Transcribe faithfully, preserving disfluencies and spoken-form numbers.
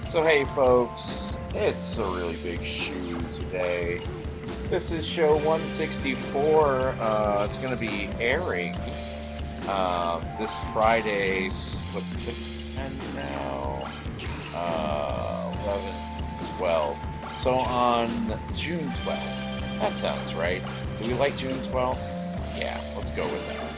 So hey folks, it's a really big shoe today. This is show one sixty-four. Uh, it's going to be airing um, this Friday, s- what's six ten now? Uh, eleven, twelve. So on June twelfth. That sounds right. Do we like June twelfth? Yeah, let's go with that.